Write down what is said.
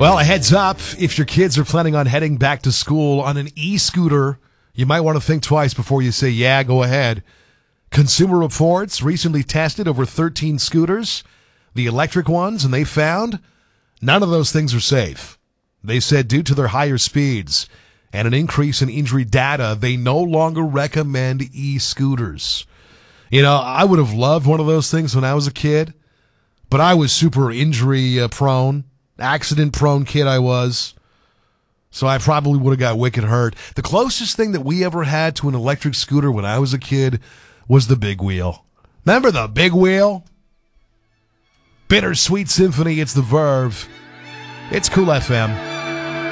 Well, a heads up, if your kids are planning on heading back to school on an e-scooter, you might want to think twice before you say, yeah, go ahead. Consumer Reports recently tested over 13 scooters, the electric ones, and they found none of those things are safe. They said due to their higher speeds and an increase in injury data, they no longer recommend e-scooters. You know, I would have loved one of those things when I was a kid, but I was super injury prone. Accident-prone kid I was, so I probably would have got wicked hurt. The closest thing that we ever had to an electric scooter when I was a kid was the big wheel. Remember the big wheel? Bittersweet Symphony, it's the Verve. It's Cool FM.